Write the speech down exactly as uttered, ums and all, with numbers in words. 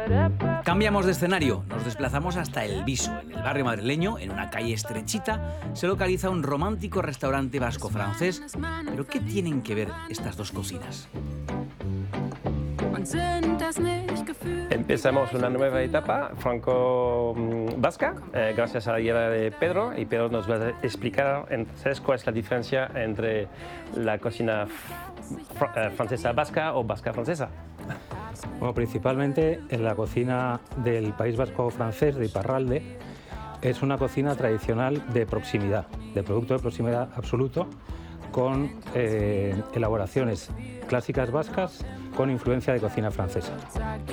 Cambiamos de escenario, nos desplazamos hasta El Viso. En el barrio madrileño, en una calle estrechita, se localiza un romántico restaurante vasco-francés. ¿Pero qué tienen que ver estas dos cocinas? Empezamos una nueva etapa franco-vasca, eh, gracias a la guía de Pedro, y Pedro nos va a explicar entonces cuál es la diferencia entre la cocina fr francesa vasca o vasca francesa. Bueno, principalmente en la cocina del País Vasco francés, de Iparralde, es una cocina tradicional de proximidad, de producto de proximidad absoluto, con eh, elaboraciones clásicas vascas con influencia de cocina francesa.